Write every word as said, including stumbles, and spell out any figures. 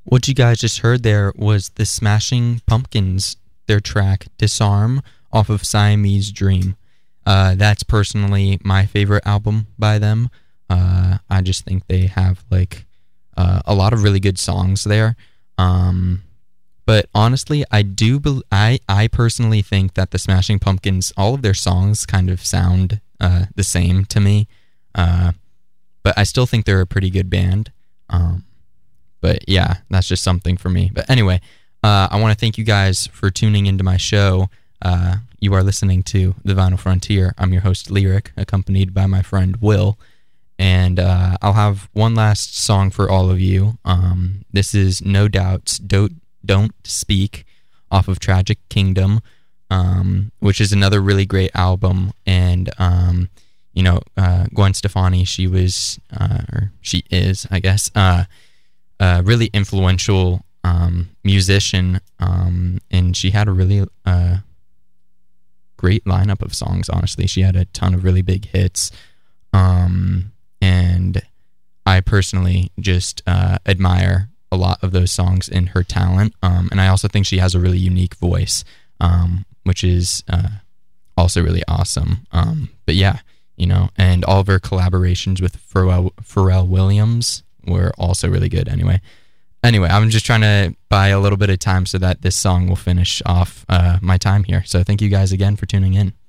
What you guys just heard there was the Smashing Pumpkins, their track Disarm off of Siamese Dream. Uh, that's personally my favorite album by them. Uh, I just think they have like uh, a lot of really good songs there. Um, but honestly, I do. Be- I I personally think that the Smashing Pumpkins, all of their songs kind of sound uh, the same to me. Uh, but I still think they're a pretty good band. Um, but yeah, that's just something for me. But anyway, uh, I want to thank you guys for tuning into my show. Uh, you are listening to The Vinyl Frontier. I'm your host, Lyric, accompanied by my friend, Will. And uh, I'll have one last song for all of you. Um, this is No Doubt's Don't, Don't Speak off of Tragic Kingdom, um, which is another really great album. And, um, you know, uh, Gwen Stefani, she was, uh, or she is, I guess, uh, a really influential um, musician. Um, and she had a really... Uh, great lineup of songs, honestly. She had a ton of really big hits. Um, and I personally just uh, admire a lot of those songs in her talent. Um, and I also think she has a really unique voice, um, which is uh, also really awesome. Um, but yeah, you know, and all of her collaborations with Pharrell, Pharrell Williams were also really good anyway. Anyway, I'm just trying to buy a little bit of time so that this song will finish off uh, my time here. So thank you guys again for tuning in.